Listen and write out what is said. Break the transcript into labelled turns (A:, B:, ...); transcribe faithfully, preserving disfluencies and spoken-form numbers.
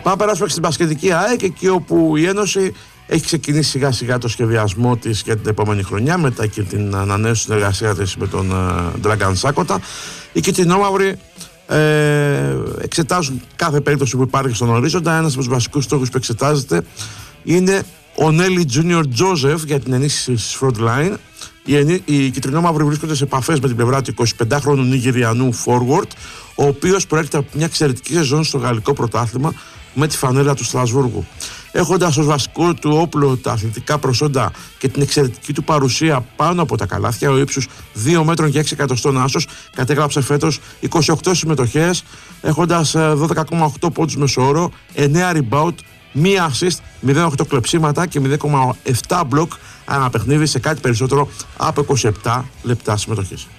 A: Πάμε να περάσουμε στην μπασκετική ΑΕΚ, εκεί όπου η Ένωση έχει ξεκινήσει σιγά σιγά το σχεδιασμό της για την επόμενη χρονιά, μετά και την ανανέωση συνεργασία της με τον Dragan Σάκοτα. Οι κυτρινόμαυροι ε, εξετάζουν κάθε περίπτωση που υπάρχει στον ορίζοντα. Ένας από τους βασικούς στόχους που εξετάζεται είναι ο Νέλι Τζούνιορ Τζόζεφ για την ενίσχυση της front line. Οι, οι κυτρινόμαυροι βρίσκονται σε επαφές με την πλευρά του εικοσιπεντάχρονου Νιγηριανού forward, ο οποίος προέρχεται από μια εξαιρετική σεζόν στο γαλλικό πρωτάθλημα με τη φανέλα του Στρασβούργου. Έχοντας ως βασικό του όπλο τα αθλητικά προσόντα και την εξαιρετική του παρουσία πάνω από τα καλάθια, ο ύψους δύο μέτρων και έξι εκατοστών άσος κατέγραψε φέτος είκοσι οκτώ συμμετοχές, έχοντας δώδεκα κόμμα οκτώ πόντους μεσόωρο, εννέα rebound, μία assist, μηδέν κόμμα οκτώ κλεψίματα και μηδέν κόμμα επτά μπλοκ ανά παιχνίδι σε κάτι περισσότερο από είκοσι επτά λεπτά συμμετοχής.